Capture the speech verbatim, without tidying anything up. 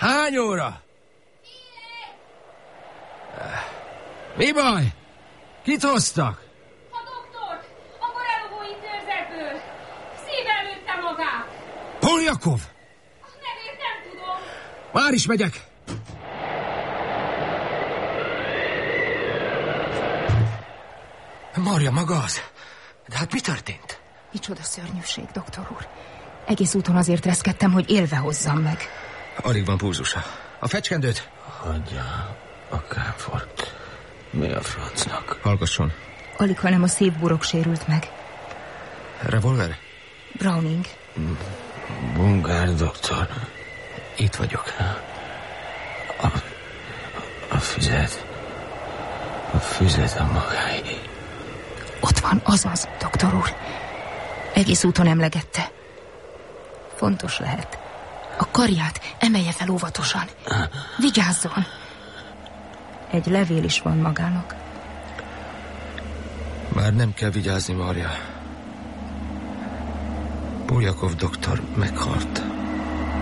Hány óra? Mi baj? Kit hoztak? A doktort! A Borelogó intézetből! Szívvel lőtte magát! Poljakov! A nevét nem tudom! Már is megyek! Marja, maga az? De hát mi történt? Micsoda szörnyűség, doktor úr. Egész úton azért reszkedtem, hogy élve hozzam meg. Alig van pulzusa. A fecskendőt? Hagyja a káfort. Mi a francnak? Hallgasson. Alig, hanem a szívburok sérült meg. Revolver? Browning. Bungár, doktor. Itt vagyok. A, a füzet. A füzet a magáé. Ott van, azaz, doktor úr. Egész úton emlegette. Fontos lehet. A karját emelje fel óvatosan. Vigyázzon! Egy levél is van magának. Már nem kell vigyázni, Marja. Poljakov doktor meghalt.